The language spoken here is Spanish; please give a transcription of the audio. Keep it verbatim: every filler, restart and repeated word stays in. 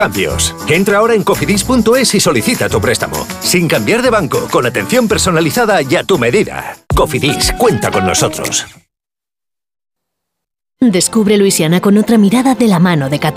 Cambios. Entra ahora en cofidis punto es y solicita tu préstamo. Sin cambiar de banco, con atención personalizada y a tu medida. Cofidis, cuenta con nosotros. Descubre Luisiana con otra mirada de la mano de Qatar.